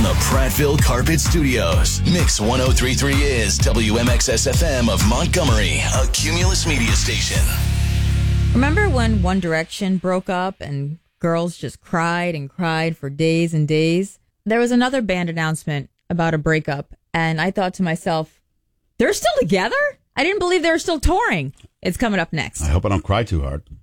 the Prattville Carpet Studios. Mix 103.3 is WMXS FM of Montgomery, a Cumulus media station. Remember when One Direction broke up and girls just cried and cried for days and days? There was another band announcement about a breakup, and I thought to myself, they're still together? I didn't believe they were still touring. It's coming up next. I hope I don't cry too hard.